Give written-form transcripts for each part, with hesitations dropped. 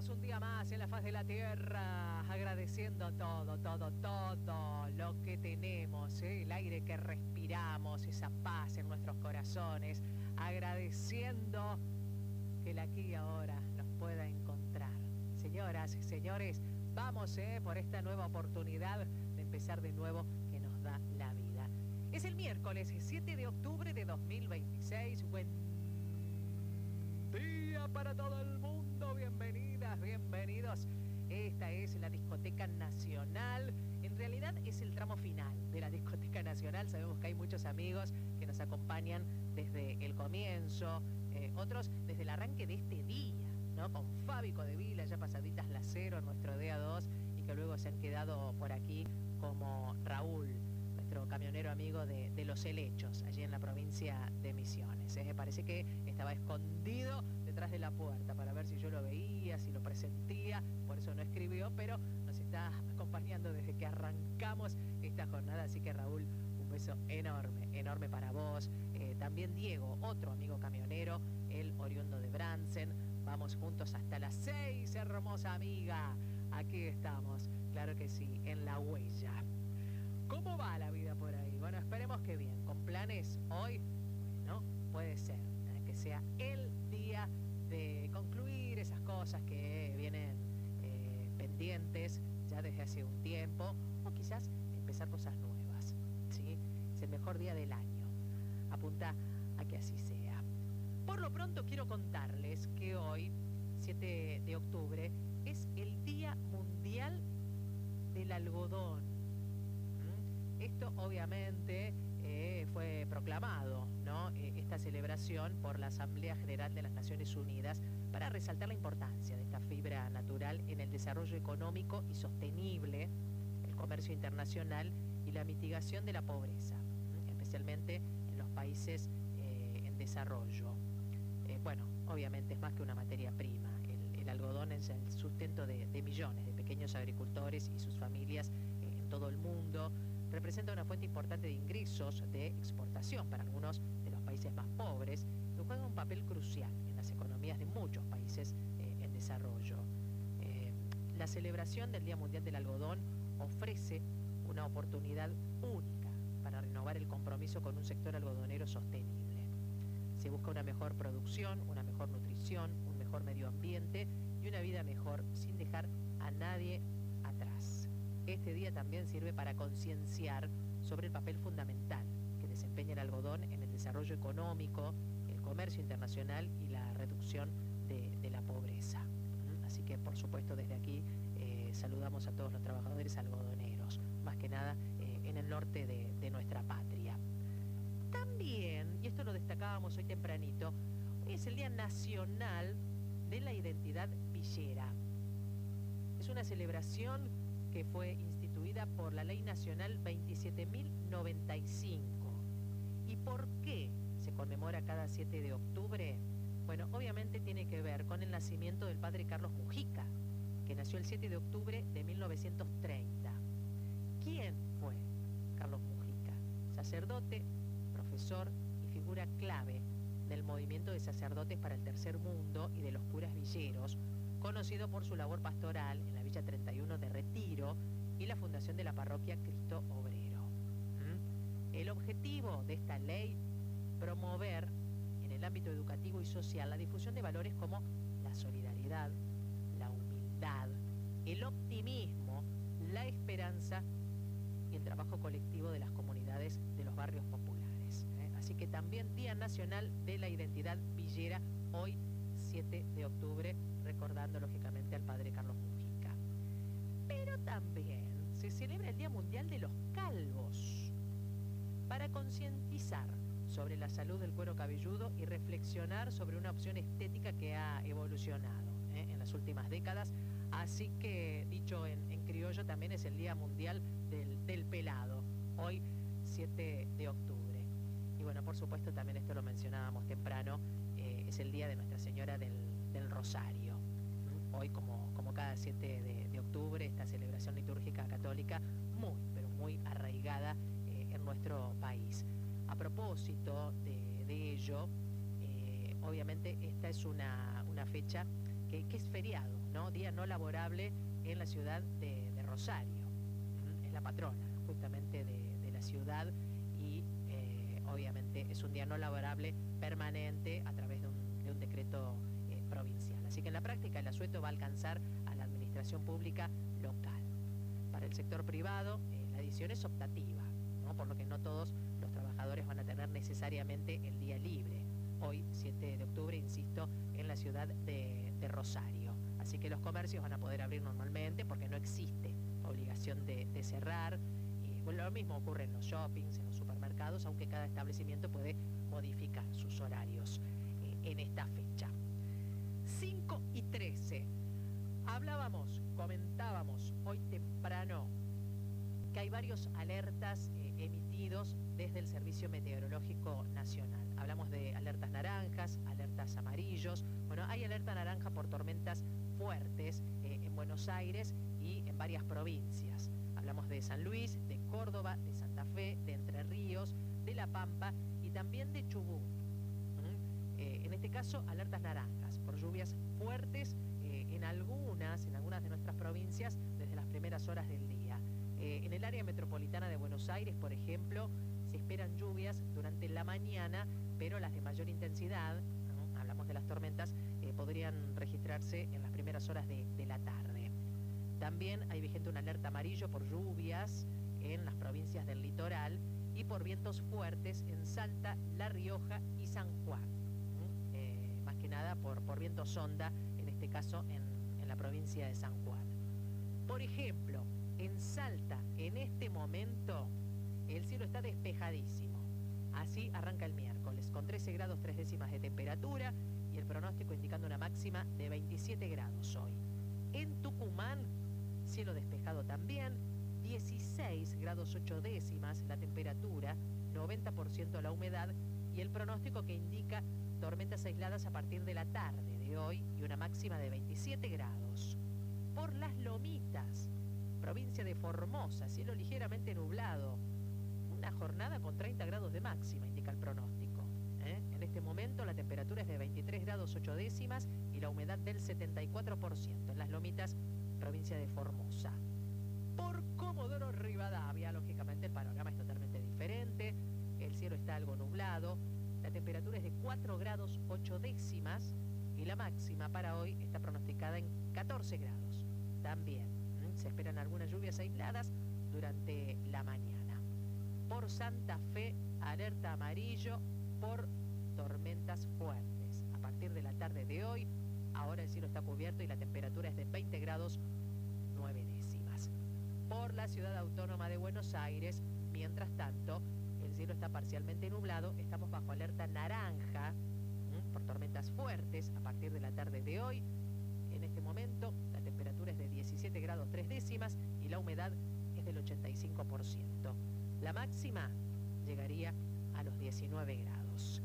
Estamos un día más en la faz de la tierra, agradeciendo todo lo que tenemos, el aire que respiramos, esa paz en nuestros corazones, agradeciendo que el aquí y ahora nos pueda encontrar. Señoras y señores, vamos por esta nueva oportunidad de empezar de nuevo que nos da la vida. Es el miércoles 7 de octubre de 2026. Buen día para todo el mundo. Bienvenidas, bienvenidos. Esta es la Discoteca Nacional. En realidad es el tramo final de la Discoteca Nacional. Sabemos que hay muchos amigos que nos acompañan desde el comienzo, otros desde el arranque de este día, ¿no? Con Fabi Codevila, ya pasaditas las 0 en nuestro día 2, y que luego se han quedado por aquí, como Raúl, nuestro camionero amigo de Los Helechos, allí en la provincia de Misiones. Parece que estaba escondido detrás de la puerta para ver si yo lo veía, si lo presentía, por eso no escribió, pero nos está acompañando desde que arrancamos esta jornada. Así que, Raúl, un beso enorme, enorme para vos. También Diego, otro amigo camionero, el oriundo de Bransen. Vamos juntos hasta las 6, hermosa amiga. Aquí estamos, claro que sí, en la huella. ¿Cómo va la vida por ahí? Bueno, esperemos que bien. ¿Con planes hoy? Bueno, puede ser que sea el día de concluir esas cosas que vienen pendientes ya desde hace un tiempo, o quizás empezar cosas nuevas, ¿sí? Es el mejor día del año. Apunta a que así sea. Por lo pronto quiero contarles que hoy, 7 de octubre, es el Día Mundial del Algodón. Esto obviamente fue proclamado, ¿no? Esta celebración por la Asamblea General de las Naciones Unidas para resaltar la importancia de esta fibra natural en el desarrollo económico y sostenible, el comercio internacional y la mitigación de la pobreza, especialmente en los países en desarrollo. Bueno, obviamente es más que una materia prima. El algodón es el sustento de millones de pequeños agricultores y sus familias en todo el mundo. Representa una fuente importante de ingresos de exportación para algunos de los países más pobres, que juega un papel crucial en las economías de muchos países en desarrollo. La celebración del Día Mundial del Algodón ofrece una oportunidad única para renovar el compromiso con un sector algodonero sostenible. Se busca una mejor producción, una mejor nutrición, un mejor medio ambiente y una vida mejor sin dejar a nadie atrás. Este día también sirve para concienciar sobre el papel fundamental que desempeña el algodón en el desarrollo económico, el comercio internacional y la reducción de la pobreza. Así que, por supuesto, desde aquí saludamos a todos los trabajadores algodoneros, más que nada en el norte de nuestra patria. También, y esto lo destacábamos hoy tempranito, hoy es el Día Nacional de la Identidad Villera. Es una celebración que fue instituida por la Ley Nacional 27.095. ¿Y por qué se conmemora cada 7 de octubre? Bueno, obviamente tiene que ver con el nacimiento del padre Carlos Mujica, que nació el 7 de octubre de 1930. ¿Quién fue Carlos Mujica? Sacerdote, profesor y figura clave del movimiento de sacerdotes para el tercer mundo y de los curas villeros, conocido por su labor pastoral en la Villa 31 de Retiro y la fundación de la parroquia Cristo Obrero. El objetivo de esta ley, promover en el ámbito educativo y social la difusión de valores como la solidaridad, la humildad, el optimismo, la esperanza y el trabajo colectivo de las comunidades de los barrios populares. Así que también Día Nacional de la Identidad Villera, hoy 7 de octubre, recordando lógicamente al padre Carlos Mujica. Pero también se celebra el Día Mundial de los Calvos, para concientizar sobre la salud del cuero cabelludo y reflexionar sobre una opción estética que ha evolucionado en las últimas décadas. Así que, dicho en criollo, también es el Día Mundial del Pelado, hoy 7 de octubre. Y bueno, por supuesto, también esto lo mencionábamos temprano, es el Día de Nuestra Señora del Rosario. Hoy, como cada 7 de octubre, esta celebración litúrgica católica muy, pero muy arraigada en nuestro país. A propósito de ello, obviamente esta es una fecha que es feriado, ¿no? Día no laborable en la ciudad de Rosario. Es la patrona justamente de la ciudad y obviamente es un día no laborable permanente a través de un decreto provincial. Así que en la práctica el asueto va a alcanzar a la administración pública local. Para el sector privado la decisión es optativa, ¿no? Por lo que no todos los trabajadores van a tener necesariamente el día libre. Hoy, 7 de octubre, insisto, en la ciudad de Rosario. Así que los comercios van a poder abrir normalmente porque no existe obligación de cerrar. Y bueno, lo mismo ocurre en los shoppings, en los supermercados, aunque cada establecimiento puede modificar sus horarios en esta fecha. 5:13. Hablábamos, comentábamos hoy temprano que hay varios alertas emitidos desde el Servicio Meteorológico Nacional. Hablamos de alertas naranjas, alertas amarillos. Bueno, hay alerta naranja por tormentas fuertes en Buenos Aires y en varias provincias. Hablamos de San Luis, de Córdoba, de Santa Fe, de Entre Ríos, de La Pampa y también de Chubut. En este caso, alertas naranjas por lluvias fuertes en algunas de nuestras provincias desde las primeras horas del día. En el área metropolitana de Buenos Aires, por ejemplo, se esperan lluvias durante la mañana, pero las de mayor intensidad, ¿no? Hablamos de las tormentas, podrían registrarse en las primeras horas de la tarde. También hay vigente una alerta amarillo por lluvias en las provincias del litoral y por vientos fuertes en Salta, La Rioja y San Juan. Más que nada por viento sonda, en este caso en la provincia de San Juan. Por ejemplo, en Salta, en este momento, el cielo está despejadísimo. Así arranca el miércoles, con 13 grados 3 décimas de temperatura y el pronóstico indicando una máxima de 27 grados hoy. En Tucumán, cielo despejado también, 16 grados 8 décimas la temperatura, 90% la humedad y el pronóstico que indica tormentas aisladas a partir de la tarde de hoy y una máxima de 27 grados. Por las Lomitas, provincia de Formosa, cielo ligeramente nublado, una jornada con 30 grados de máxima, indica el pronóstico. En este momento la temperatura es de 23 grados 8 décimas y la humedad del 74% en las Lomitas, provincia de Formosa. Por Comodoro Rivadavia, lógicamente el panorama es totalmente diferente, el cielo está algo nublado, la temperatura es de 4 grados 8 décimas y la máxima para hoy está pronosticada en 14 grados. También se esperan algunas lluvias aisladas durante la mañana. Por Santa Fe, alerta amarillo por tormentas fuertes. A partir de la tarde de hoy, ahora el cielo está cubierto y la temperatura es de 20 grados 9 décimas. Por la ciudad autónoma de Buenos Aires, mientras tanto, el cielo está parcialmente nublado, estamos bajo alerta naranja por tormentas fuertes a partir de la tarde de hoy. En este momento la temperatura es de 17 grados 3 décimas y la humedad es del 85%. La máxima llegaría a los 19 grados.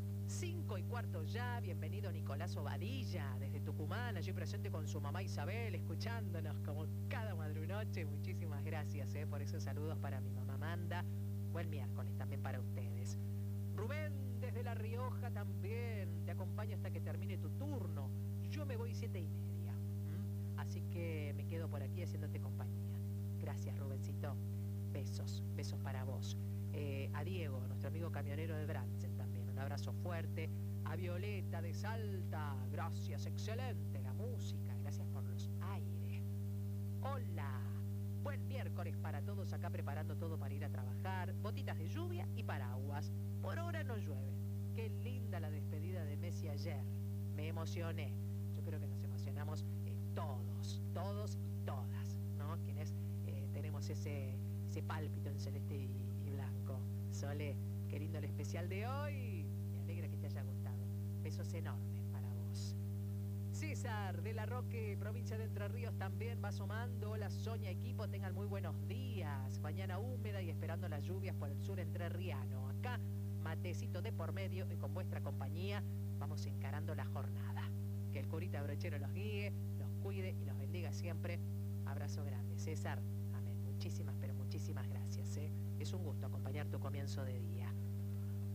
5:15 ya, bienvenido Nicolás Obadilla desde Tucumán, allí presente con su mamá Isabel, escuchándonos como cada madrunoche. Muchísimas gracias por esos saludos para mi mamá Amanda. Buen miércoles también para ustedes. Rubén desde La Rioja también, te acompaño hasta que termine tu turno. Yo me voy 7:30, así que me quedo por aquí haciéndote compañía. Gracias, Rubencito. Besos para vos. A Diego, nuestro amigo camionero de Bransen también, un abrazo fuerte. A Violeta de Salta, gracias, excelente la música, gracias por los aires. Hola, buen miércoles para todos, acá preparando todo para ir a trabajar, botitas de lluvia y paraguas. Por ahora no llueve. Qué linda la despedida de Messi ayer, me emocioné. Yo creo que nos emocionamos todos y todas, ¿no? Quienes tenemos ese pálpito en celeste y blanco. Sole, qué lindo el especial de hoy. Me alegra que te haya gustado. Besos enormes para vos. César de La Roque, provincia de Entre Ríos, también va asomando. Hola Sonia, equipo, tengan muy buenos días. Mañana húmeda y esperando las lluvias por el sur entrerriano. Acá, matecito de por medio y con vuestra compañía vamos encarando la jornada. Que el curita brochero los guíe, los cuide y los bendiga siempre. Abrazo grande, César. Amén. Muchísimas, pero muchísimas gracias. Es un gusto acompañar tu comienzo de día.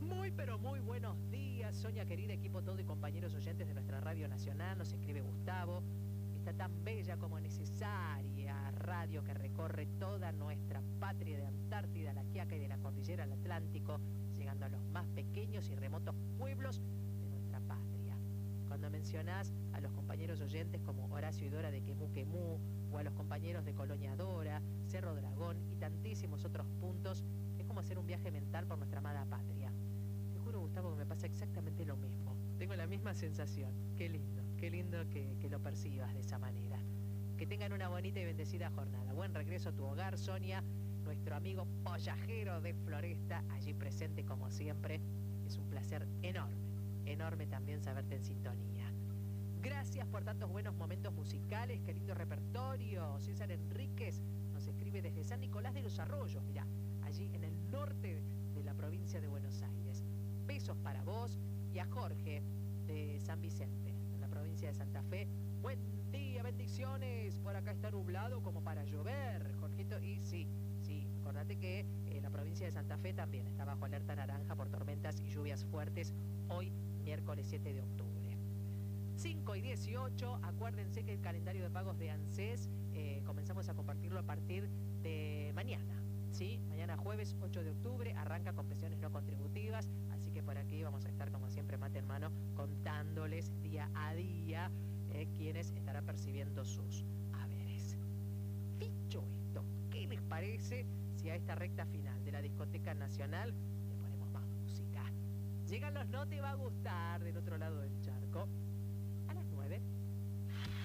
Muy pero muy buenos días, Sonia querida, equipo todo y compañeros oyentes de nuestra Radio Nacional. Nos escribe Gustavo. Esta tan bella como necesaria radio que recorre toda nuestra patria de Antártida, la Quiaca y de la Cordillera al Atlántico, llegando a los más pequeños y remotos pueblos de nuestra patria. Cuando mencionás a los compañeros oyentes como Horacio y Dora de Quemú Quemú, o a los compañeros de Colonia Dora, Cerro Dragón y tantísimos otros puntos, es como hacer un viaje mental por nuestra amada patria. Te juro, Gustavo, que me pasa exactamente lo mismo. Tengo la misma sensación. Qué lindo que lo percibas de esa manera. Que tengan una bonita y bendecida jornada. Buen regreso a tu hogar, Sonia, nuestro amigo pollajero de Floresta, allí presente como siempre. Es un placer enorme también saberte en sintonía. Gracias por tantos buenos momentos musicales, qué lindo repertorio. César Enríquez nos escribe desde San Nicolás de los Arroyos, mirá, allí en el norte de la provincia de Buenos Aires. Besos para vos y a Jorge de San Vicente, en la provincia de Santa Fe. Buen día, bendiciones. Por acá está nublado como para llover, Jorgito. Y sí, acordate que la provincia de Santa Fe también está bajo alerta naranja por tormentas y lluvias fuertes hoy, miércoles 7 de octubre. 5 y 18, acuérdense que el calendario de pagos de ANSES comenzamos a compartirlo a partir de mañana, ¿sí? Mañana jueves 8 de octubre arranca con pensiones no contributivas, así que por aquí vamos a estar como siempre mate en mano contándoles día a día quienes estarán percibiendo sus haberes. Dicho esto, ¿qué les parece si a esta recta final de la Discoteca Nacional le ponemos más música? Llegan los No Te Va a Gustar del otro lado del charco. A las 9